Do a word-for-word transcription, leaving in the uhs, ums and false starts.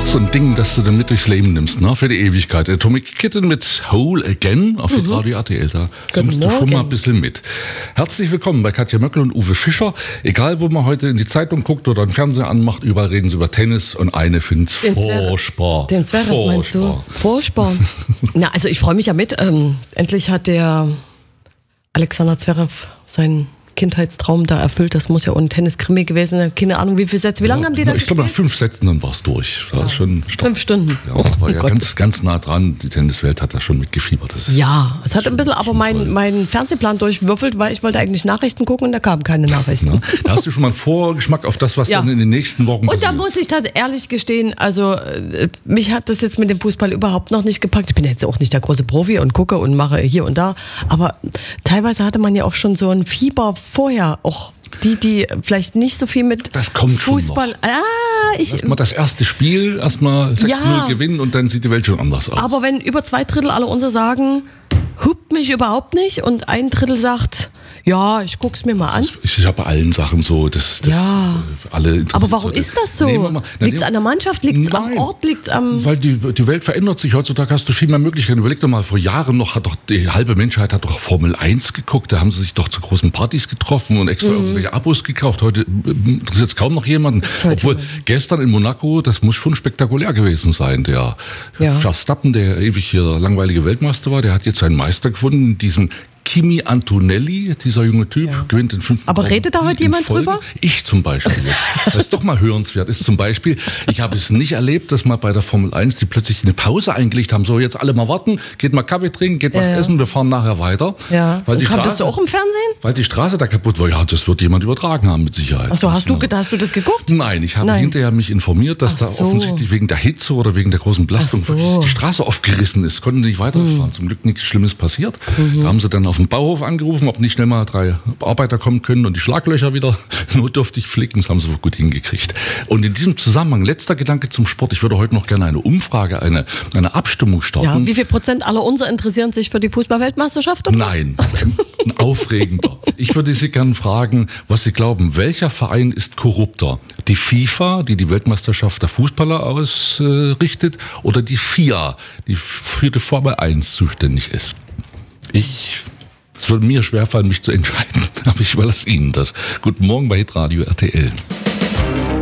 so ein Ding, das du dann mit durchs Leben nimmst, ne? Für die Ewigkeit. Atomic Kitten mit Whole Again auf mhm. Radio R T L. Da summst du schon mal ein bisschen mit. Herzlich willkommen bei Katja Möckel und Uwe Fischer. Egal, wo man heute in die Zeitung guckt oder den Fernseher anmacht, überall reden sie über Tennis und eine findet furchtbar. Den Zverev meinst du? Furchtbar. Na, also ich freue mich ja mit. Ähm, endlich hat der Alexander Zverev seinen Kindheitstraum da erfüllt. Das muss ja auch ein Tenniskrimi gewesen sein. Keine Ahnung, wie viele Sätze. Wie lange ja, haben die da Ich glaube, nach fünf Sätzen dann war es durch. War ja. schon Fünf Stunden. Ja, war oh, ja ganz, ganz nah dran. Die Tenniswelt hat da schon mitgefiebert. Das ja, es hat ein bisschen aber meinen mein Fernsehplan durchwürfelt, weil ich wollte eigentlich Nachrichten gucken und da kamen keine Nachrichten. Ja, da hast du schon mal einen Vorgeschmack auf das, was ja. dann in den nächsten Wochen passiert. Und da muss ich das ehrlich gestehen, also mich hat das jetzt mit dem Fußball überhaupt noch nicht gepackt. Ich bin jetzt auch nicht der große Profi und gucke und mache hier und da, aber teilweise hatte man ja auch schon so ein Fieber vorher, auch die, die vielleicht nicht so viel mit das kommt Fußball. Schon noch. Ah, ich erstmal das erste Spiel, erstmal sechs null ja, gewinnen und dann sieht die Welt schon anders aus. Aber wenn über zwei Drittel alle unser sagen, hupt mich überhaupt nicht und ein Drittel sagt, ja, ich guck's mir mal an. Das ist ja bei allen Sachen so, dass, dass ja. alle. Aber warum ist das so? Liegt es an der Mannschaft? Liegt es am Ort? Liegt's am? Weil die, die Welt verändert sich. Heutzutage hast du viel mehr Möglichkeiten. Überleg doch mal, vor Jahren noch hat doch die halbe Menschheit hat doch Formel eins geguckt. Da haben sie sich doch zu großen Partys getroffen und extra mhm. irgendwelche Abos gekauft. Heute interessiert es kaum noch jemanden. Obwohl gestern in Monaco, das muss schon spektakulär gewesen sein. Der ja. Verstappen, der ewig hier langweilige Weltmeister war, der hat jetzt seinen Meister gefunden in diesem Kimi Antonelli, dieser junge Typ, ja. gewinnt den fünften. Aber redet da heute jemand drüber? Ich zum Beispiel. Das ist doch mal hörenswert. Ist zum Beispiel, ich habe es nicht erlebt, dass mal bei der Formel eins die plötzlich eine Pause eingelegt haben. So, jetzt alle mal warten, geht mal Kaffee trinken, geht was ja, ja. essen, wir fahren nachher weiter. Ja. Weil die kam Straße, das auch im Fernsehen? Weil die Straße da kaputt war. Ja, das wird jemand übertragen haben mit Sicherheit. Achso, hast, genau. du, hast du das geguckt? Nein, ich habe Nein. hinterher mich informiert, dass Ach da offensichtlich so. wegen der Hitze oder wegen der großen Belastung so. die Straße aufgerissen ist. Konnten nicht weiterfahren. Mhm. Zum Glück nichts Schlimmes passiert. Mhm. Da haben sie dann auf dem Bauhof angerufen, ob nicht schnell mal drei Arbeiter kommen können und die Schlaglöcher wieder notdürftig flicken. Das haben sie gut hingekriegt. Und in diesem Zusammenhang, letzter Gedanke zum Sport. Ich würde heute noch gerne eine Umfrage, eine, eine Abstimmung starten. Ja, wie viel Prozent aller unser interessieren sich für die Fußball-Weltmeisterschaft? Nein, aufregender. Ich würde Sie gerne fragen, was Sie glauben, welcher Verein ist korrupter? Die FIFA, die die Weltmeisterschaft der Fußballer ausrichtet, oder die F I A, die für die Formel eins zuständig ist? Ich... Es würde mir schwerfallen, mich zu entscheiden, aber ich überlasse Ihnen das. Guten Morgen bei Hitradio R T L.